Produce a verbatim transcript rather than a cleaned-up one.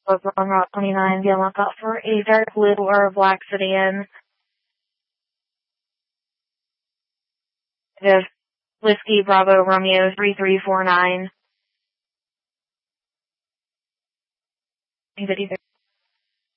was on Route twenty-nine. Be on lookout for a dark blue or black sedan. It is Whiskey Bravo Romeo three three four nine.